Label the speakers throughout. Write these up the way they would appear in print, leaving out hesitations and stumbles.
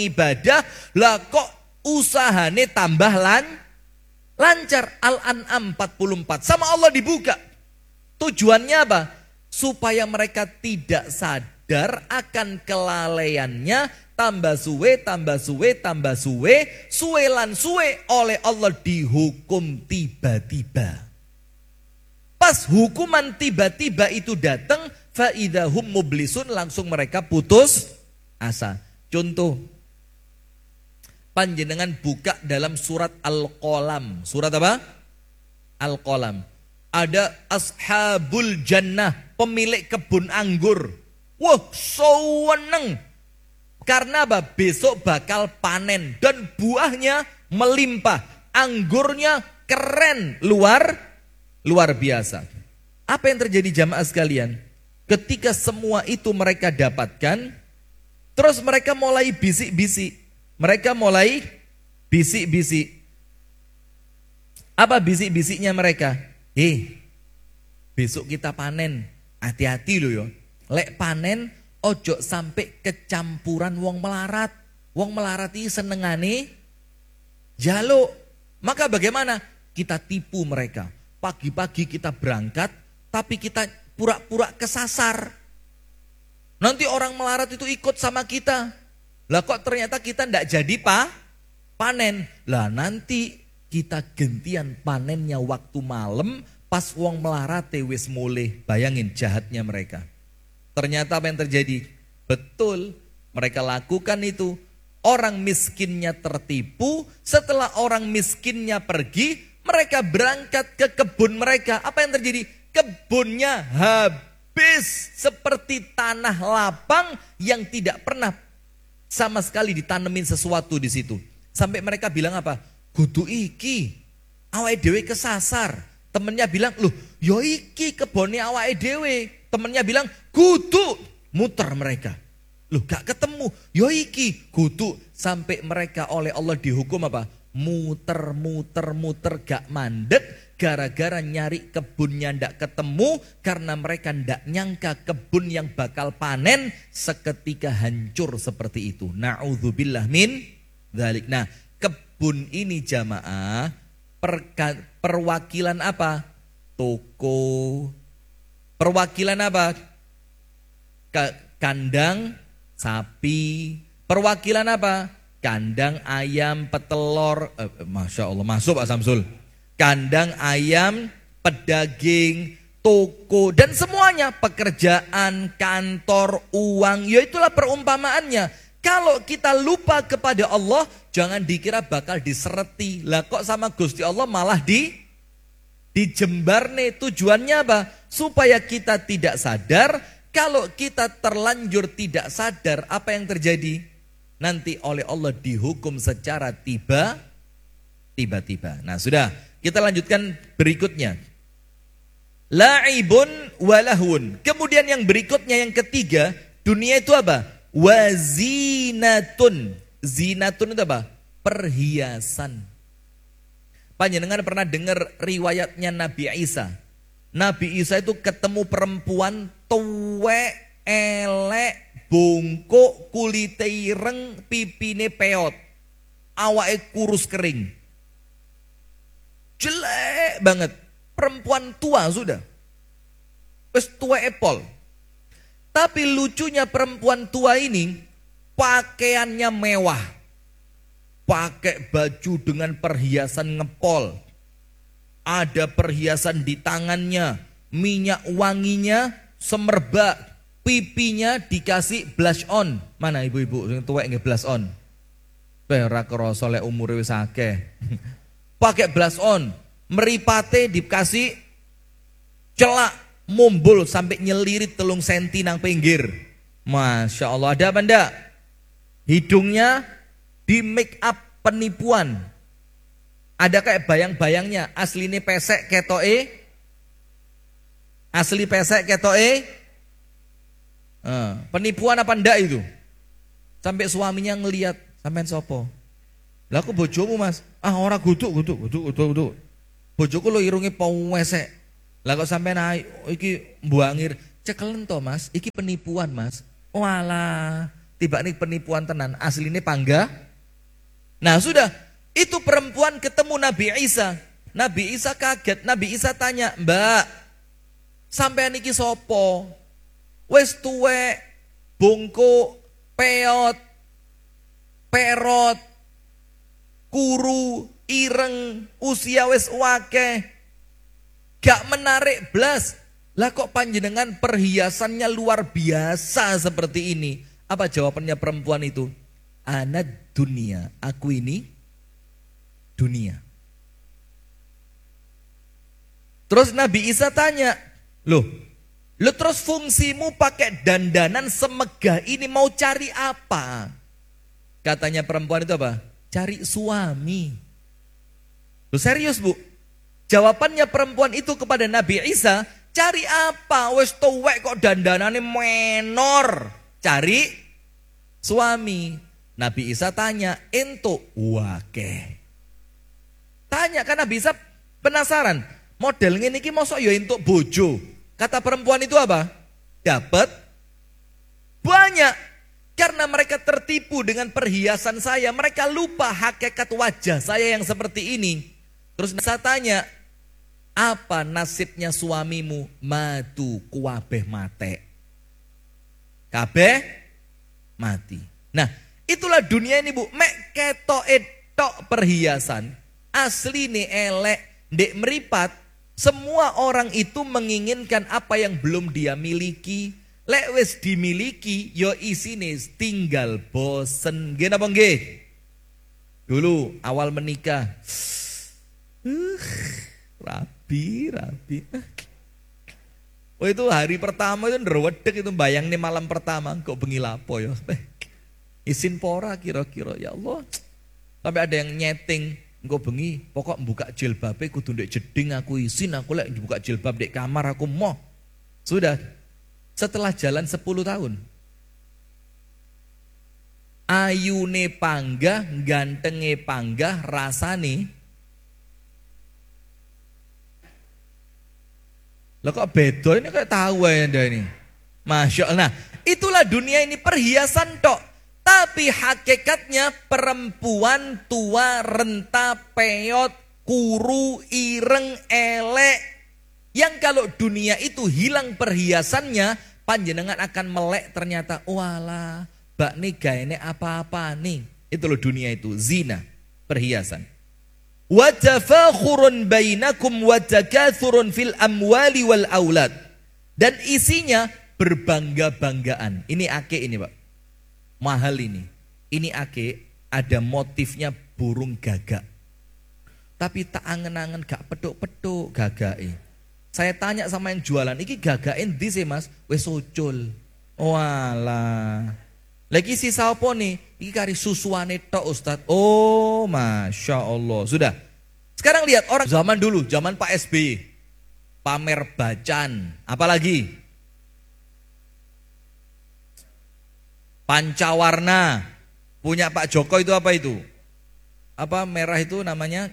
Speaker 1: ibadah, lah kok usahane tambah lancar. Al-An'am 44. Sama Allah dibuka. Tujuannya apa? Supaya mereka tidak sadar akan kelalaiannya, tambah suwe, suwe lan suwe oleh Allah dihukum tiba-tiba. Pas hukuman tiba-tiba itu datang, faidahum mublisun, langsung mereka putus asa. Contoh, panjenengan buka dalam surat Al-Qalam. Surat apa? Al-Qalam. Ada ashabul jannah, pemilik kebun anggur. Wah, seneng. Karena apa? Besok bakal panen dan buahnya melimpah. Anggurnya keren, luar biasa. Apa yang terjadi jamaah sekalian? Ketika semua itu mereka dapatkan, terus mereka mulai bisik-bisik. Mereka mulai bisik-bisik. Apa bisik-bisiknya mereka? Besok kita panen. Hati-hati loh yo. Lek panen, ojo sampai kecampuran wong melarat. Wong melarat ini senengane jaluk. Maka bagaimana? Kita tipu mereka. Pagi-pagi kita berangkat, tapi kita pura-pura kesasar. Nanti orang melarat itu ikut sama kita. Lah kok ternyata kita ndak jadi panen. Lah nanti kita gantian panennya waktu malam, pas wong melarat wis mulih. Bayangin jahatnya mereka. Ternyata apa yang terjadi? Betul, mereka lakukan itu. Orang miskinnya tertipu, setelah orang miskinnya pergi, mereka berangkat ke kebun mereka. Apa yang terjadi? Kebunnya habis seperti tanah lapang yang tidak pernah sama sekali ditanemin sesuatu di situ. Sampai mereka bilang apa? Kudu iki, awake dhewe kesasar. Temennya bilang, loh, yo iki kebunnya awake dhewe. Temennya bilang, kudu, muter mereka. Loh, gak ketemu. Yo iki, kudu. Sampai mereka oleh Allah dihukum apa? Muter gak mandek gara-gara nyari kebunnya ndak ketemu karena mereka ndak nyangka kebun yang bakal panen seketika hancur seperti itu. Na'udzubillah min dzalik. Nah, kebun ini jamaah perwakilan apa? Toko. Perwakilan apa? Kandang sapi. Perwakilan apa? Kandang ayam, petelur, Masya Allah, masuk Pak Samsul. Kandang ayam, pedaging, toko, dan semuanya. Pekerjaan, kantor, uang, ya itulah perumpamaannya. Kalau kita lupa kepada Allah, jangan dikira bakal disereti. Lah kok sama Gusti Allah malah dijembar nih. Tujuannya apa? Supaya kita tidak sadar. Kalau kita terlanjur tidak sadar, apa yang terjadi? Nanti oleh Allah dihukum secara tiba-tiba. Nah sudah, kita lanjutkan berikutnya. La'ibun walahun. Kemudian yang berikutnya, yang ketiga, dunia itu apa? Wazinatun. Zinatun itu apa? Perhiasan. Panjenengan pernah dengar riwayatnya Nabi Isa? Nabi Isa itu ketemu perempuan tuwek, elek, bongkok, kulite ireng, pipine peot, awake kurus kering, jelek banget, perempuan tua sudah, wis tua epol. Tapi lucunya perempuan tua ini pakaiannya mewah, pakai baju dengan perhiasan ngepol, ada perhiasan di tangannya, minyak wanginya semerbak. Pipinya dikasih blush on. Mana ibu-ibu yang tua nggih blush on? Ora krasa lek umure wis akeh. Pakai blush on, meripate dikasih celak mumbul sampai nyelirit 3 senti nang pinggir. Masya Allah, ada apa ndak? Hidungnya di make up penipuan. Ada kayak bayang-bayangnya, asline pesek ketoke. Asli pesek ketoke. Penipuan apa ndak itu? Sampai suaminya ngelihat, sampean sopo? Lah aku bojomu Mas. Ora guduk. Bojoku lo irunge powesek. Lah kok sampean iki mbuangir, cekelen to Mas, iki penipuan Mas. Walah, tiba nih penipuan tenan, aslinya pangga. Nah sudah, itu perempuan ketemu Nabi Isa. Nabi Isa kaget, Nabi Isa tanya, Mbak, sampean iki sopo? Wes tuwek, bongko, peot, perot, kuru, ireng, usia wes wake, gak menarik blas. Lah kok panjenengan perhiasannya luar biasa seperti ini? Apa jawabannya perempuan itu? Ana dunia, aku ini dunia. Terus Nabi Isa tanya, loh terus fungsimu pakai dandanan semegah ini mau cari apa? Katanya perempuan itu apa? Cari suami. Loh serius bu? Jawabannya perempuan itu kepada Nabi Isa, cari apa? Wes tuwek kok dandanannya menor. Cari suami. Nabi Isa tanya, ento wake. Tanya kan Nabi Isa penasaran, model ngene iki mosok ya entuk bojo. Kata perempuan itu apa? Dapat banyak. Karena mereka tertipu dengan perhiasan saya, mereka lupa hakikat wajah saya yang seperti ini. Terus saya tanya, apa nasibnya suamimu? Matu kuwabeh mate. Kabeh mati. Nah, itulah dunia ini bu. Mek ketok etok perhiasan. Asli nih elek, ndek meripat. Semua orang itu menginginkan apa yang belum dia miliki. Lek wis dimiliki, yo isine tinggal bosen. Nggih napa nggih? Dulu awal menikah. Rabi. Oh itu hari pertama itu nderwedek itu bayang nih malam pertama kok bengi lapo ya. Isin pora kira-kira ya Allah. Sampai ada yang nyeting, engko bengi pokok buka jilbabe kudu ndek jeding aku isin, aku lek buka jilbab ndek kamar aku moh. Sudah. Setelah jalan 10 tahun. Ayune panggah, gantenge panggah, rasane lo kok beda ini kayak tahu ya Anda ini. Masya Allah. Nah, itulah dunia ini perhiasan tok. Tapi hakikatnya perempuan tua, renta, peot, kuru, ireng, elek. Yang kalau dunia itu hilang perhiasannya, panjenengan akan melek ternyata. Walah, bak nih gaene apa-apa nih. Itu loh dunia itu, zina, perhiasan. Wa tafakhurun bainakum wa takathurun fil amwali wal aulad. Dan isinya berbangga-banggaan. Ini ake ini Pak. Mahal ini. Ini ake ada motifnya burung gagak. Tapi tak angen-angen gak peduk-peduk gagake. Saya tanya sama yang jualan, iki gagake ndi sih Mas? Wis ucul. Walah. Lagi si sapa nih? Iki kari susuane tok Ustaz. Oh, Masya Allah. Sudah. Sekarang lihat orang zaman dulu, zaman Pak SBY. Pamer bacan. Apalagi? Pancawarna. Punya Pak Joko itu apa itu? Apa merah itu namanya?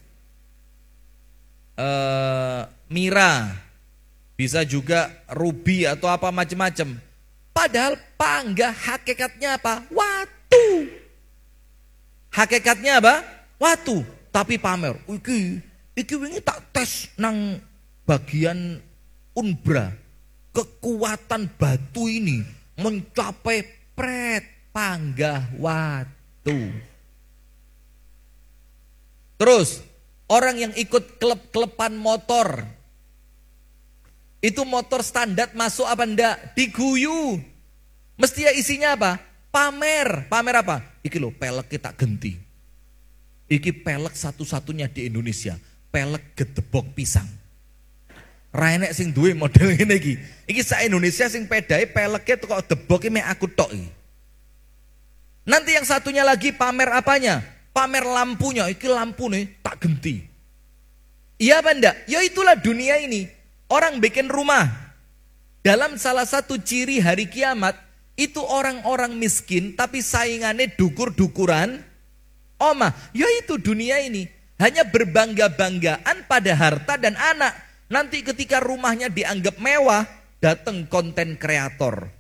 Speaker 1: Mira. Bisa juga ruby atau apa macam-macam. Padahal panggah hakikatnya apa? Watu. Hakikatnya apa? Watu. Tapi pamer. Iki wingi tak tes nang bagian Unbra. Kekuatan batu ini mencapai panggah watu. Terus orang yang ikut klub-kleban motor. Itu motor standar masuk apa enggak? Diguyu. Mestinya isinya apa? Pamer. Pamer apa? Iki loh pelek kita genti. Iki pelek satu-satunya di Indonesia. Pelek gedebok pisang. Rainek sing duwe model ngene iki. Iki sak Indonesia sing pedae peleknya tuh kok deboke mek aku tok iki. Nanti yang satunya lagi pamer apanya? Pamer lampunya. Iki lampu nih tak genti. Iya apa enggak? Ya itulah dunia ini. Orang bikin rumah. Dalam salah satu ciri hari kiamat, itu orang-orang miskin tapi saingannya dukur-dukuran. Omah, ya itu dunia ini. Hanya berbangga-banggaan pada harta dan anak. Nanti ketika rumahnya dianggap mewah, datang konten kreator.